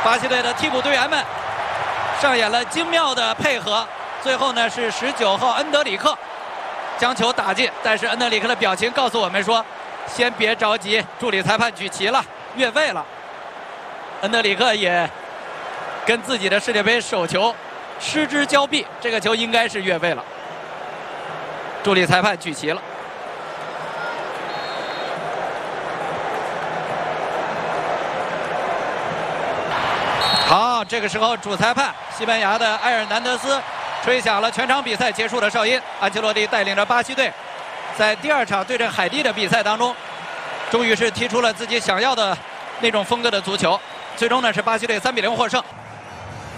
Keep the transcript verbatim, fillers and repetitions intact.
巴西队的替补队员们上演了精妙的配合，最后呢是十九号恩德里克将球打进，但是恩德里克的表情告诉我们说，先别着急，助理裁判举旗了，越位了。恩德里克也跟自己的世界杯手球失之交臂，这个球应该是越位了。助理裁判举旗了。好，这个时候主裁判西班牙的埃尔南德斯吹响了全场比赛结束的哨音。安切洛蒂带领着巴西队，在第二场对阵海地的比赛当中，终于是踢出了自己想要的那种风格的足球。最终呢是巴西队三比零获胜。